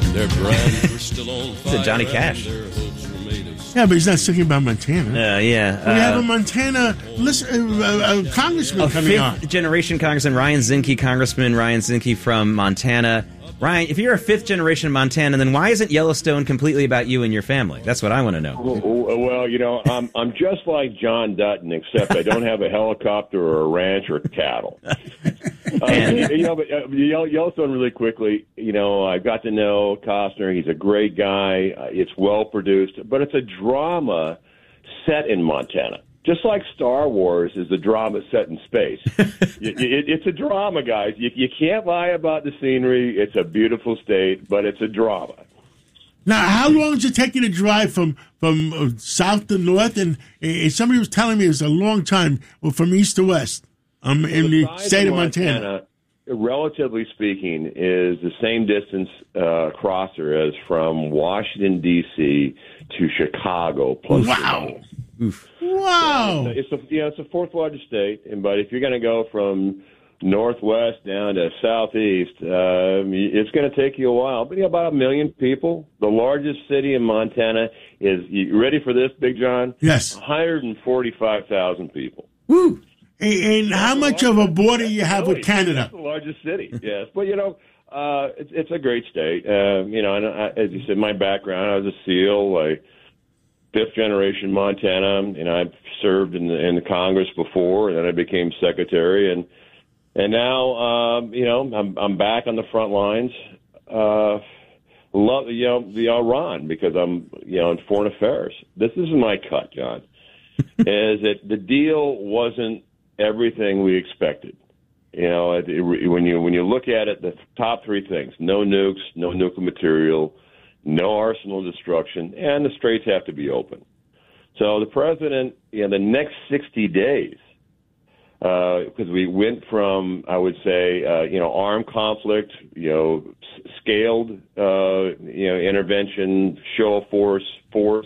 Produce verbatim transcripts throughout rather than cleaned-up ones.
Their brands were still on fire. It's a Johnny Cash. Yeah, but he's not singing about Montana. Uh, yeah. We uh, have a Montana listen, uh, uh, congressman a coming on. fifth-generation Congressman, Ryan Zinke, Congressman Ryan Zinke from Montana. Ryan, if you're a fifth-generation Montana, then why isn't Yellowstone completely about you and your family? That's what I want to know. Well, you know, I'm I'm just like John Dutton, except I don't have a helicopter or a ranch or cattle. Uh, you know, but uh, Yellowstone, really quickly, you know, I got to know Costner. He's a great guy. Uh, it's well-produced, but it's a drama set in Montana. Just like Star Wars is a drama set in space. it, it, it's a drama, guys. You, you can't lie about the scenery. It's a beautiful state, but it's a drama. Now, how long does it take you to drive from from uh, south to north? And uh, somebody was telling me it's a long time, well, from east to west um, in the, the state of Montana. Montana. Relatively speaking, is the same distance uh, crosser as from Washington, D C to Chicago. Plus wow. Oof. Wow. Yeah, it's a yeah, it's a fourth largest state, and but if you're going to go from northwest down to southeast, um, it's going to take you a while. But yeah, about a million people. The largest city in Montana is. You ready for this, Big John? Yes. one hundred forty-five thousand people. Woo. And, and how much of a border you have with Canada? It's the largest city. Yes, but you know. Uh, it's, it's a great state. Uh, you know, and I, as you said, my background, I was a SEAL. I fifth generation Montana. You know, I've served in the in the Congress before, and then I became secretary, and and now um, you know I'm I'm back on the front lines. Uh, love you know the Iran because I'm you know in foreign affairs. This is my cut, John. Is that the deal wasn't everything we expected. You know, it, it, when you when you look at it, the top three things: no nukes, no nuclear material, no arsenal destruction, and the straits have to be open. So the president, you know, the next sixty days, because uh, we went from, I would say, uh, you know, armed conflict, you know, s- scaled, uh, you know, intervention, show of force, force,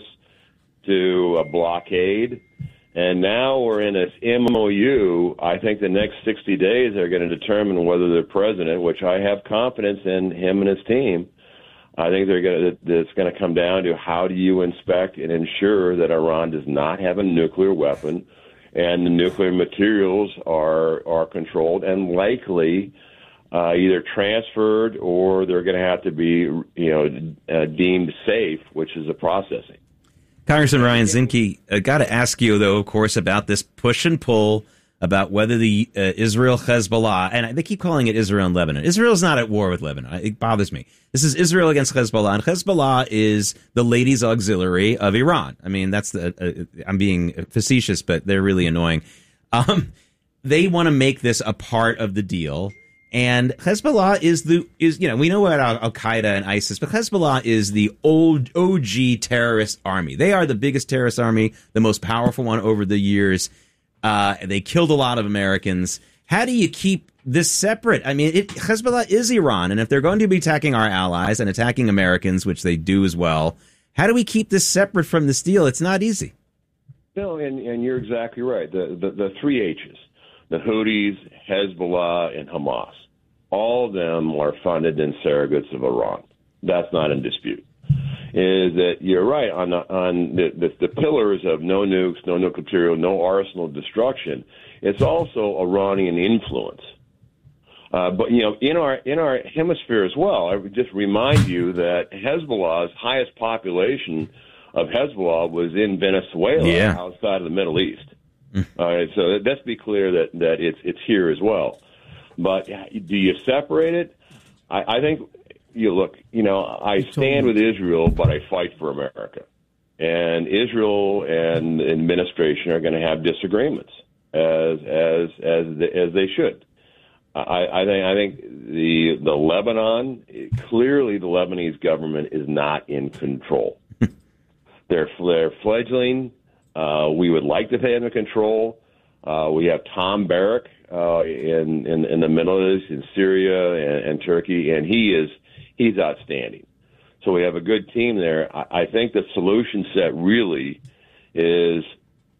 to a blockade. And now we're in this M O U. I think the next sixty days are going to determine whether the president, which I have confidence in him and his team, I think they're going to. It's going to come down to how do you inspect and ensure that Iran does not have a nuclear weapon, and the nuclear materials are are controlled and likely uh, either transferred or they're going to have to be, you know, uh, deemed safe, which is the processing. Congressman Ryan Zinke, I got to ask you, though, of course, about this push and pull about whether the uh, Israel Hezbollah, and they keep calling it Israel and Lebanon. Israel's not at war with Lebanon. It bothers me. This is Israel against Hezbollah, and Hezbollah is the ladies' auxiliary of Iran. I mean, that's the. Uh, I'm being facetious, but they're really annoying. Um, they want to make this a part of the deal. And Hezbollah is the is you know we know about Al Qaeda and ISIS, but Hezbollah is the old O G terrorist army. They are the biggest terrorist army, the most powerful one over the years. Uh, they killed a lot of Americans. How do you keep this separate? I mean, it, Hezbollah is Iran, and if they're going to be attacking our allies and attacking Americans, which they do as well, how do we keep this separate from this deal? It's not easy. No, and, and you're exactly right. The, the the three H's: the Houthis, Hezbollah, and Hamas. All of them are funded in surrogates of Iran. That's not in dispute. Is that you're right on the, on the, the, the pillars of no nukes, no nuclear material, no arsenal destruction. It's also Iranian influence. Uh, but you know, in our in our hemisphere as well, I would just remind you that Hezbollah's highest population of Hezbollah was in Venezuela, yeah. outside of the Middle East. Mm. All right, so let's be clear that that it's it's here as well. But do you separate it? I, I think you look. You know, I stand with Israel, but I fight for America. And Israel and the administration are going to have disagreements, as as as as they should. I, I think I think the the Lebanon clearly the Lebanese government is not in control. they're they're fledgling. Uh, we would like to pay them control. Uh, we have Tom Barrack uh, in, in in the Middle East, in Syria and, and Turkey, and he is he's outstanding. So we have a good team there. I, I think the solution set really is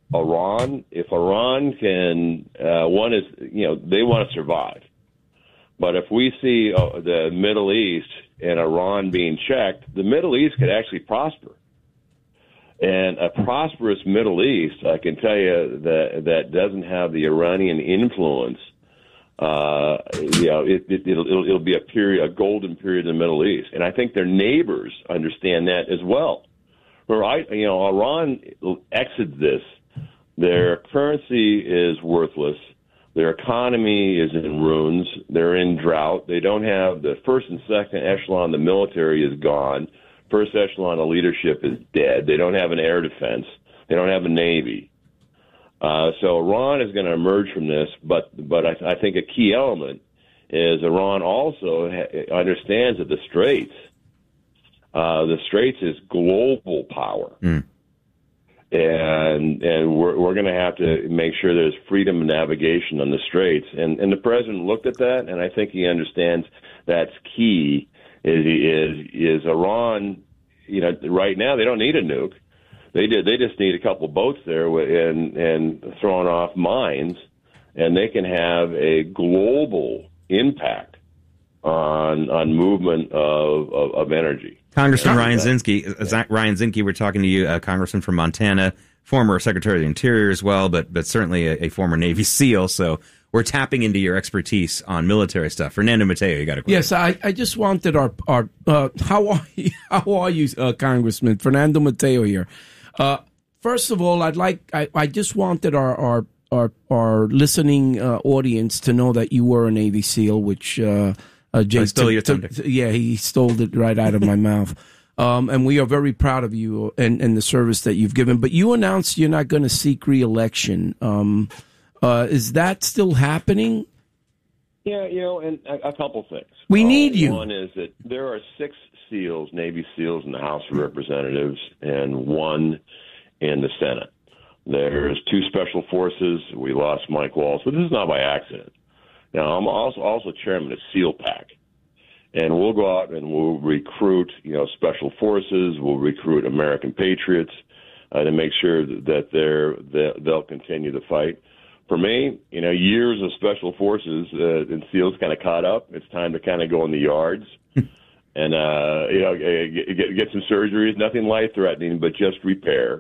Iran. If Iran can, uh, one is, you know, they want to survive. But if we see uh, the Middle East and Iran being checked, the Middle East could actually prosper. And a prosperous Middle East, I can tell you that that doesn't have the Iranian influence. Uh, you know, it, it, it'll, it'll it'll be a period, a golden period in the Middle East, and I think their neighbors understand that as well. Right? You know, Iran exits this. Their currency is worthless. Their economy is in ruins. They're in drought. They don't have the first and second echelon. The military is gone. First echelon of leadership is dead. They don't have an air defense. They don't have a navy. Uh, so Iran is going to emerge from this, but but I, I think a key element is Iran also ha- understands that the Straits, uh, the Straits is global power. Mm. And and we're we're going to have to make sure there's freedom of navigation on the Straits. And and the president looked at that, and I think he understands that's key. Is is is Iran? You know, right now they don't need a nuke. They did. They just need a couple boats there and and throwing off mines, and they can have a global impact on on movement of of, of energy. Congressman Ryan Zinke, Ryan Zinke, we're talking to you, a congressman from Montana, former Secretary of the Interior as well, but but certainly a, a former Navy SEAL. So we're tapping into your expertise on military stuff. Fernando Mateo, you got a question? Yes, I, I just wanted our our uh, how are you, how are you, uh, Congressman Fernando Mateo here? Uh, first of all, I'd like I, I just wanted our our our, our listening uh, audience to know that you were a Navy SEAL, which. Uh, Uh, Jay, I stole your thunder. To, yeah, he stole it right out of my mouth. Um, and we are very proud of you and, and the service that you've given. But you announced you're not going to seek re-election. Um, uh, is that still happening? Yeah, you know, and a, a couple things. We uh, need you. One is that there are six SEALs, Navy SEALs in the House of Representatives and one in the Senate. There's two special forces. We lost Mike Waltz, but this is not by accident. Now, I'm also also chairman of SEAL PAC, and we'll go out and we'll recruit, you know, special forces. We'll recruit American patriots uh, to make sure that they're that they'll continue the fight. For me, you know, years of special forces uh, and SEALs kind of caught up. It's time to kind of go in the yards and uh, you know get, get get some surgeries. Nothing life threatening, but just repair.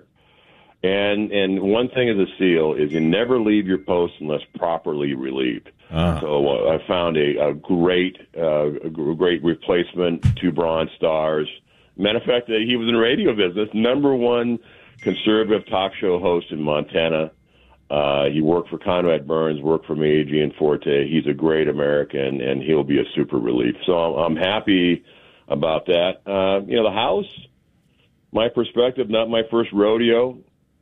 And and one thing as a SEAL is you never leave your post unless properly relieved. Ah. So uh, I found a, a great uh, a great replacement, two Bronze Stars. Matter of fact, uh, he was in the radio business, number one conservative talk show host in Montana. Uh, he worked for Conrad Burns, worked for me, Gianforte. He's a great American, and he'll be a super relief. So I'm, I'm happy about that. Uh, you know, the House, my perspective, not my first rodeo.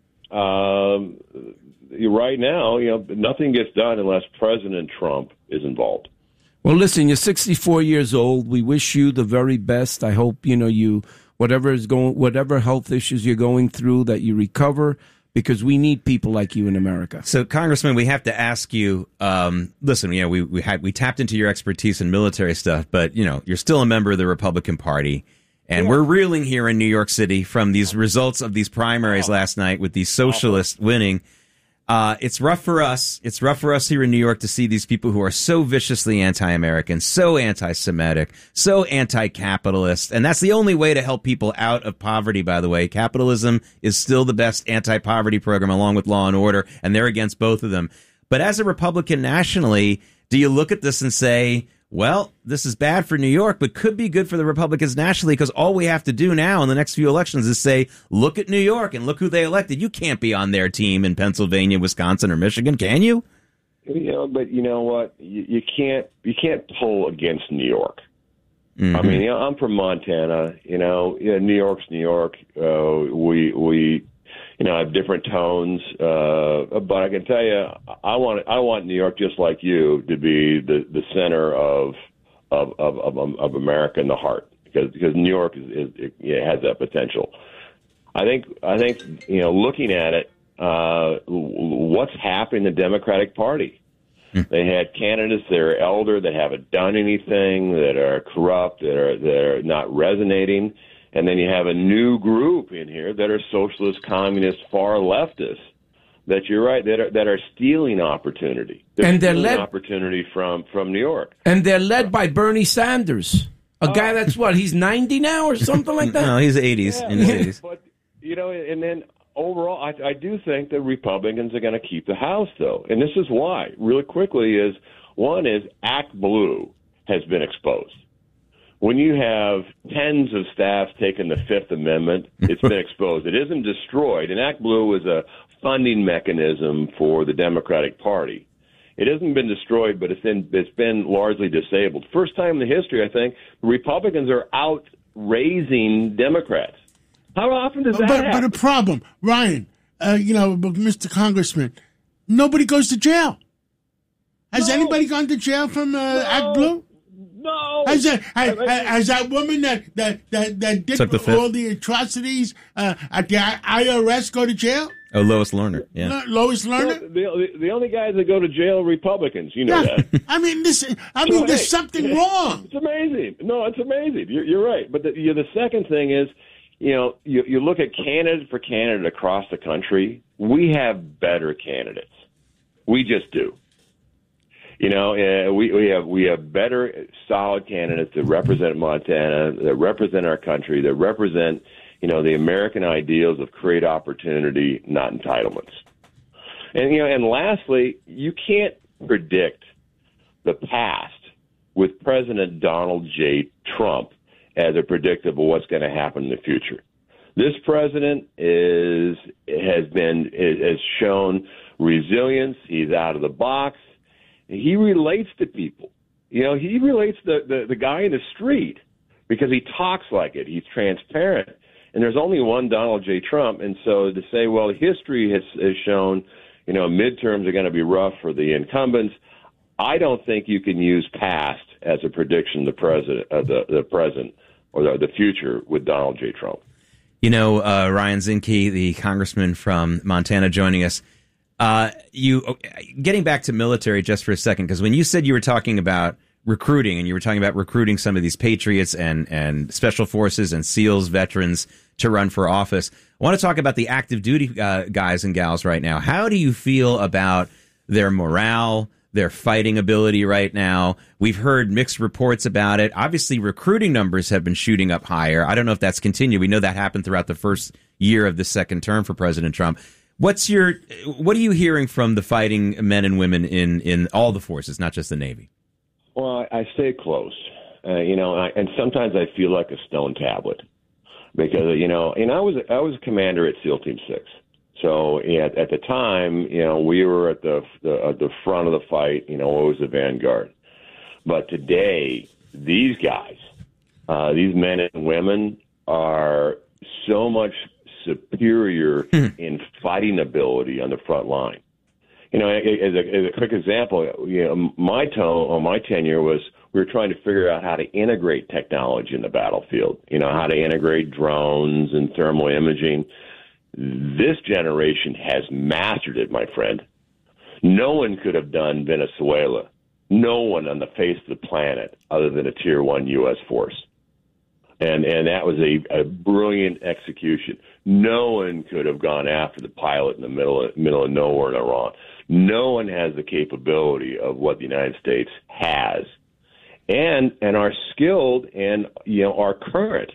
Um, right now, you know, nothing gets done unless President Trump is involved. Well, listen, you're sixty-four years old. We wish you the very best. I hope, you know, you, whatever is going, whatever health issues you're going through, that you recover, because we need people like you in America. So, Congressman, we have to ask you, um, listen, you know, we, we had, we tapped into your expertise in military stuff, but, you know, you're still a member of the Republican Party. And yeah. We're reeling here in New York City from these results of these primaries oh. last night with these socialists oh. winning. Uh, it's rough for us. It's rough for us here in New York to see these people who are so viciously anti-American, so anti-Semitic, so anti-capitalist. And that's the only way to help people out of poverty, by the way. Capitalism is still the best anti-poverty program along with law and order, and they're against both of them. But as a Republican nationally, do you look at this and say, well, this is bad for New York, but could be good for the Republicans nationally, because all we have to do now in the next few elections is say, look at New York and look who they elected. You can't be on their team in Pennsylvania, Wisconsin, or Michigan, can you? You know, but you know what? You, you can't you can't pull against New York. Mm-hmm. I mean, you know, I'm from Montana. You know, yeah, New York's New York. Uh, we we. You know, I have different tones, uh, but I can tell you, I want I want New York, just like you, to be the, the center of of, of of of America in the heart, because because New York is, is it, it has that potential. I think I think you know, looking at it, uh, what's happening in the Democratic Party? Mm. They had candidates that are elder, that haven't done anything, that are corrupt, that are that are not resonating. And then you have a new group in here that are socialist, communist, far leftists that you're right that are, that are stealing opportunity. They're and they're stealing led opportunity from from New York, and they're led by Bernie Sanders, a guy that's what he's ninety now or something like that. No, he's eighties Yeah, in his eighties. But you know, and then overall, I, I do think that Republicans are going to keep the House, though, and this is why. Really quickly, is one is Act Blue has been exposed. When you have tens of staffs taking the Fifth Amendment, it's been exposed. It isn't destroyed. And Act Blue was a funding mechanism for the Democratic Party. It hasn't been destroyed, but it's been, it's been largely disabled. First time in the history, I think, the Republicans are out raising Democrats. How often does that but, happen? But a problem, Ryan, uh, you know, Mister Congressman, nobody goes to jail. Has No. anybody gone to jail from uh, No. Act Blue? No. Has that, has, I mean- has that woman that, that, that, that did Took the fifth. all the atrocities uh, at the I R S go to jail? Oh, Lois Lerner. Yeah. Uh, Lois Well, Lerner? the, the, the only guys that go to jail are Republicans. You know Yeah. that. I mean, this. I mean, So, there's hey, something wrong. It's amazing. No, it's amazing. You're, you're right. But the, you know, the second thing is, you know, you, you look at candidate for candidate across the country, we have better candidates. We just do. You know, uh, we, we have we have better, solid candidates that represent Montana, that represent our country, that represent, you know, the American ideals of create opportunity, not entitlements. And, you know, and lastly, you can't predict the past with President Donald J. Trump as a predictor of what's going to happen in the future. This president is has been has shown resilience. He's out of the box. He relates to people. You know, he relates to the, the, the guy in the street because he talks like it. He's transparent. And there's only one Donald J. Trump. And so to say, well, history has, has shown, you know, midterms are going to be rough for the incumbents, I don't think you can use past as a prediction of the president, uh, the, the present or the, the future with Donald J. Trump. You know, uh, Ryan Zinke, the congressman from Montana, joining us. Uh, you getting back to military just for a second, because when you said you were talking about recruiting and you were talking about recruiting some of these patriots and, and special forces and SEALs veterans to run for office, I want to talk about the active duty uh, guys and gals right now. How do you feel about their morale, their fighting ability right now? We've heard mixed reports about it. Obviously, recruiting numbers have been shooting up higher. I don't know if that's continued. We know that happened throughout the first year of the second term for President Trump. What's your, what are you hearing from the fighting men and women in, in all the forces, not just the Navy? Well, I, I stay close, uh, you know, I, and sometimes I feel like a stone tablet because, you know, and I was I was a commander at SEAL Team Six. So yeah, at the time, you know, we were at the, the at the front of the fight, you know, always the vanguard. But today, these guys, uh, these men and women are so much superior in fighting ability on the front line. You know, as a, as a quick example, you know, my tone on my tenure was we were trying to figure out how to integrate technology in the battlefield. You know, how to integrate drones and thermal imaging. This generation has mastered it, my friend. No one could have done Venezuela. No one on the face of the planet other than a tier one U S force. And and that was a, a brilliant execution. No one could have gone after the pilot in the middle of, middle of nowhere in Iran. No one has the capability of what the United States has, and and are skilled and you know are current.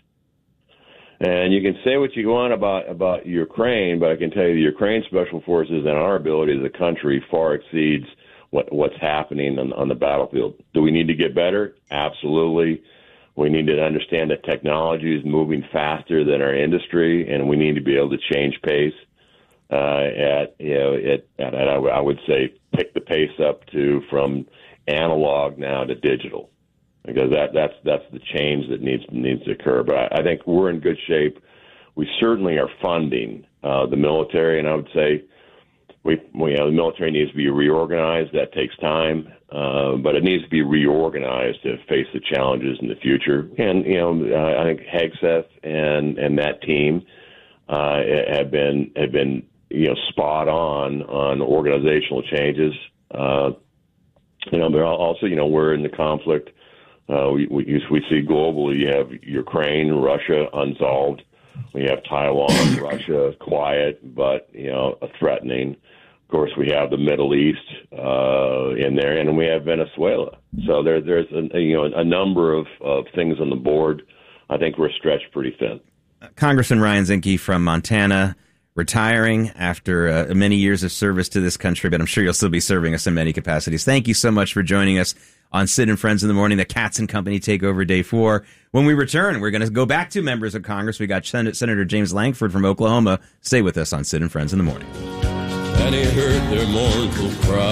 And you can say what you want about about Ukraine, but I can tell you the Ukraine Special Forces and our ability as a country far exceeds what what's happening on, on the battlefield. Do we need to get better? Absolutely. We need to understand that technology is moving faster than our industry, and we need to be able to change pace. Uh, at you know, at, at, at I would say pick the pace up to from analog now to digital, because that that's that's the change that needs needs to occur. But I, I think we're in good shape. We certainly are funding uh, the military, and I would say we, we you know, the military needs to be reorganized. That takes time. Uh, but it needs to be reorganized to face the challenges in the future. And, you know, uh, I think Hegseth and, and that team uh, have been, have been, you know, spot on on organizational changes. Uh, you know, but also, you know, we're in the conflict. Uh, we, we, we see globally you have Ukraine, Russia unsolved. We have Taiwan, Russia quiet, but, you know, threatening. Of course, we have the Middle East uh, in there, and we have Venezuela. So there, there's a, you know a number of, of things on the board. I think we're stretched pretty thin. Congressman Ryan Zinke from Montana, retiring after uh, many years of service to this country, but I'm sure you'll still be serving us in many capacities. Thank you so much for joining us on Sid and Friends in the Morning, the Katz and Company Takeover Day four. When we return, we're going to go back to members of Congress. We got Sen- Senator James Lankford from Oklahoma. Stay with us on Sid and Friends in the Morning. And he heard their mournful cry.